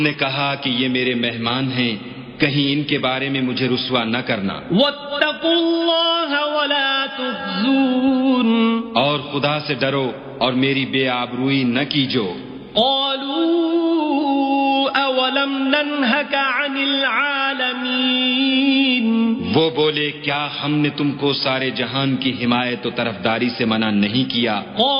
ने कहा कि ये मेरे मेहमान हैं, कहीं इनके बारे में मुझे रुस्वा न करना। वत्तकुल्लाह वला तुख़्ज़ून, और खुदा से डरो और मेरी बेआबरूई न कीजो। क़ालू अवलम नन्हक अनिल आलमीन, वो बोले क्या हमने तुमको सारे जहान की हिमायत और तरफदारी से मना नहीं किया।